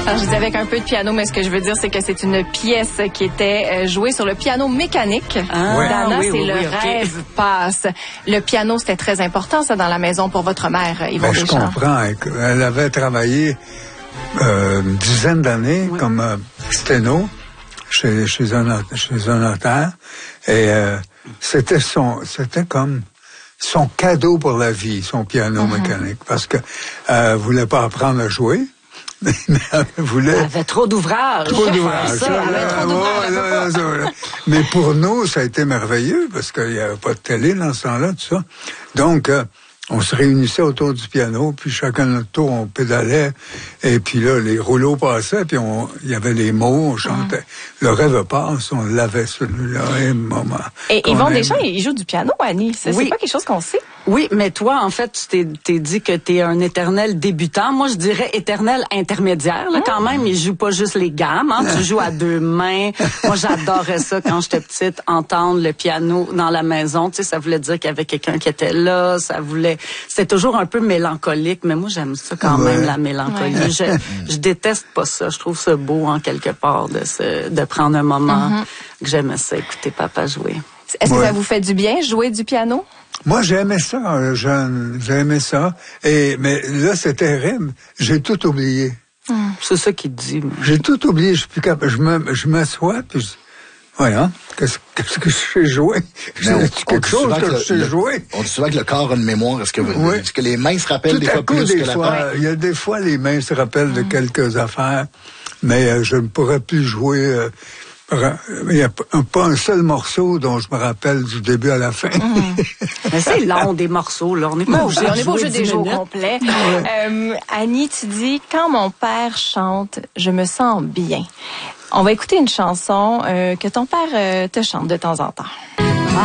Alors, je dis avec un peu de piano, mais ce que je veux dire, c'est que c'est une pièce qui était jouée sur le piano mécanique. Dana, c'est le rêve passe. Le piano, c'était très important, ça, dans la maison pour votre mère, Yvon Deschamps. Je comprends. Elle avait travaillé une dizaine d'années comme sténo chez un notaire. Et c'était comme son cadeau pour la vie, son piano mécanique. Parce que voulait pas apprendre à jouer. Mais elle avait trop d'ouvrages. Mais pour nous, ça a été merveilleux parce qu'il n'y avait pas de télé dans ce temps-là, tout ça. Donc, on se réunissait autour du piano, puis chacun de notre tour, on pédalait, et puis là, les rouleaux passaient, puis il y avait les mots, on chantait. Le rêve passe, on l'avait celui-là, et moment. Et Yvon Deschamps, il joue du piano, Annie. C'est pas quelque chose qu'on sait. Oui, mais toi, en fait, tu t'es dit que t'es un éternel débutant. Moi, je dirais éternel intermédiaire. Là, quand même, il joue pas juste les gammes. Hein, tu joues à deux mains. Moi, j'adorais ça quand j'étais petite, entendre le piano dans la maison. Tu sais, ça voulait dire qu'il y avait quelqu'un qui était là. C'était toujours un peu mélancolique, mais moi, j'aime ça quand même, la mélancolie. Je déteste pas ça. Je trouve ça beau, en quelque part, de prendre un moment que j'aimais ça, écouter papa jouer. Est-ce que ça vous fait du bien, jouer du piano? Moi, j'aimais ça, jeune. J'aimais ça. Mais là, c'est terrible. J'ai tout oublié. C'est ça qu'il dit. Mais... J'ai tout oublié. Je suis plus capable. Je m'assois, puis voyons, qu'est-ce que je sais jouer? C'est quelque chose que je sais jouer. On dit souvent que le corps a une mémoire. Est-ce que les mains se rappellent des fois plus que la tête? Il y a des fois, les mains se rappellent de quelques affaires, mais je ne pourrais plus jouer... il n'y a pas un seul morceau dont je me rappelle du début à la fin. Mais c'est long, des morceaux, là. On n'est pas obligé des jours complets. Annie, tu dis, quand mon père chante, je me sens bien. On va écouter une chanson que ton père te chante de temps en temps.